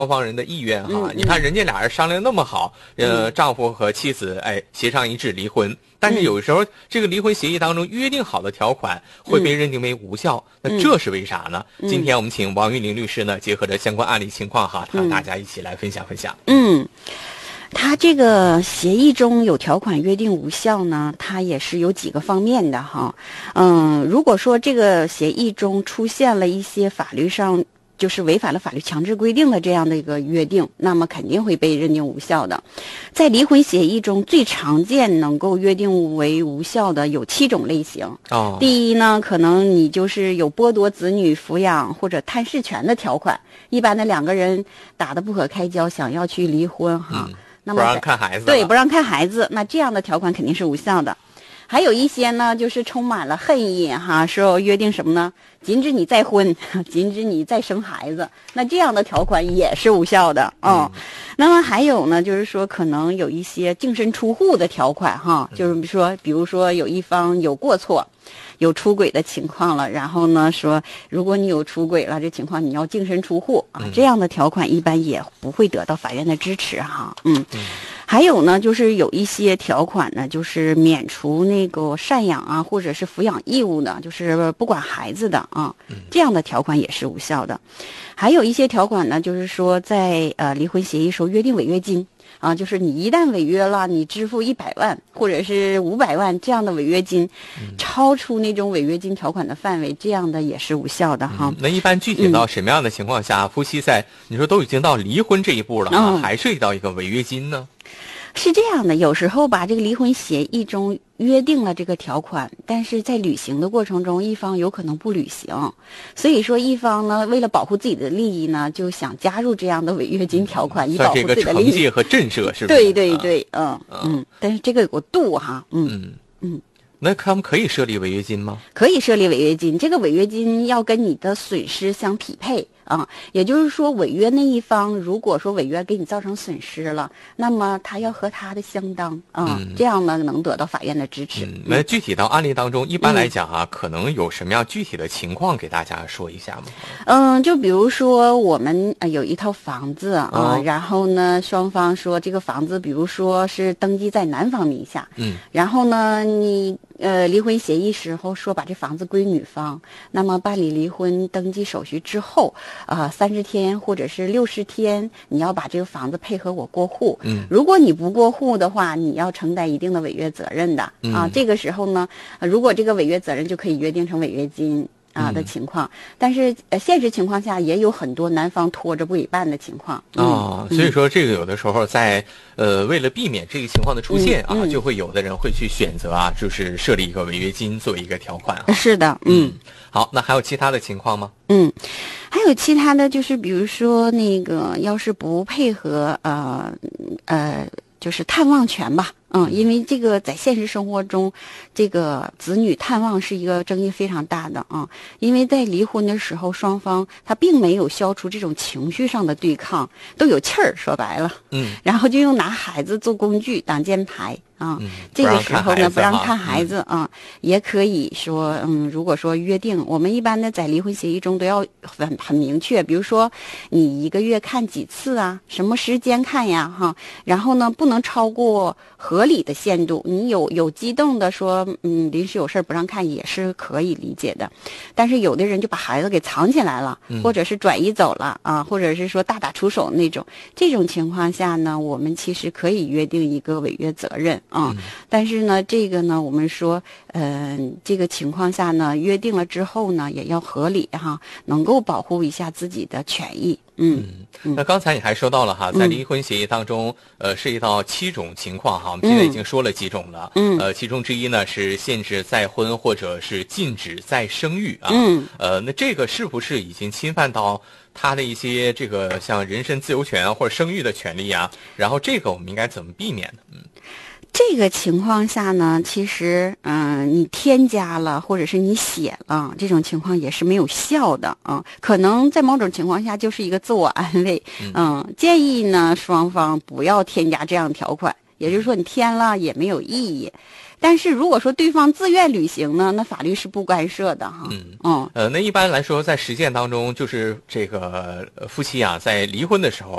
双方人的意愿哈。你看人家俩人商量那么好，丈夫和妻子协商一致离婚，但是有时候这个离婚协议当中约定好的条款会被认定为无效，那这是为啥呢？今天我们请王玉玲律师呢，结合着相关案例情况哈，让大家一起来分享分享。 他这个协议中有条款约定无效呢，它也是有几个方面的哈。如果说这个协议中出现了一些法律上就是违反了法律强制规定的这样的一个约定，那么肯定会被认定无效的。在离婚协议中最常见能够约定为无效的有7种类型。第一呢，可能你就是有剥夺子女抚养或者探视权的条款，一般的2个人打得不可开交，想要去离婚哈。那么不让看孩子， 对，不让看孩子，那这样的条款肯定是无效的。还有一些呢，就是充满了恨意哈，说约定什么呢？禁止你再婚，禁止你再生孩子，那这样的条款也是无效的那么还有呢，就是说可能有一些净身出户的条款哈，就是说，比如说有一方有过错，有出轨的情况了，然后呢说，如果你有出轨了，这情况你要净身出户这样的条款一般也不会得到法院的支持哈。还有呢，就是有一些条款呢，就是免除那个赡养啊，或者是抚养义务的，就是不管孩子的这样的条款也是无效的。还有一些条款呢，就是说在离婚协议时候约定违约金就是你一旦违约了，你支付100万或者是500万这样的违约金，超出那种违约金条款的范围，这样的也是无效的哈。 那一般具体到什么样的情况下，夫妻在你说都已经到离婚这一步了还涉及到一个违约金呢？ 是这样的，有时候吧，这个离婚协议中约定了这个条款，但是在履行的过程中，一方有可能不履行，所以说一方呢，为了保护自己的利益呢，就想加入这样的违约金条款，以保护自己的利益。 算是一个惩戒和震慑，是不是？ 对，但是这个有个度哈， 那他们可以设立违约金吗？ 可以设立违约金，这个违约金要跟你的损失相匹配也就是说，违约那一方如果说违约给你造成损失了，那么他要和他的相当这样呢能得到法院的支持。 那具体到案例当中，一般来讲可能有什么样具体的情况给大家说一下吗？ 就比如说我们有一套房子然后呢双方说这个房子比如说是登记在男方名下，然后呢你离婚协议时候说把这房子归女方，那么办理离婚登记手续之后30天或者是60天，你要把这个房子配合我过户。如果你不过户的话，你要承担一定的违约责任的这个时候呢，如果这个违约责任就可以约定成违约金的情况，但是现实情况下也有很多男方拖着不给办的情况所以说这个有的时候在为了避免这个情况的出现就会有的人会去选择就是设立一个违约金作为一个条款是的好，那还有其他的情况吗？ 还有其他的就是比如说那个要是不配合就是探望权吧因为这个在现实生活中，这个子女探望是一个争议非常大的因为在离婚的时候，双方他并没有消除这种情绪上的对抗，都有气儿，说白了然后就用拿孩子做工具挡箭牌这个时候呢不让看孩子也可以说如果说约定，我们一般的在离婚协议中都要很明确，比如说你1个月看几次什么时间看呀然后呢不能超过合理的限度，你有激动的说临时有事不让看也是可以理解的，但是有的人就把孩子给藏起来了或者是转移走了或者是说大打出手那种，这种情况下呢，我们其实可以约定一个违约责任但是呢这个呢我们说这个情况下呢约定了之后呢也要合理能够保护一下自己的权益那刚才你还说到了在离婚协议当中涉及到7种情况我们现在已经说了几种了其中之一呢是限制再婚或者是禁止再生育那这个是不是已经侵犯到他的一些这个像人身自由权或者生育的权利然后这个我们应该怎么避免呢？ 这个情况下呢，其实你添加了或者是你写了，这种情况也是没有效的可能在某种情况下就是一个自我安慰建议呢双方不要添加这样条款，也就是说你添了也没有意义。 但是如果说对方自愿履行呢，那法律是不干涉的哈。 那一般来说，在实践当中，就是这个夫妻啊，在离婚的时候。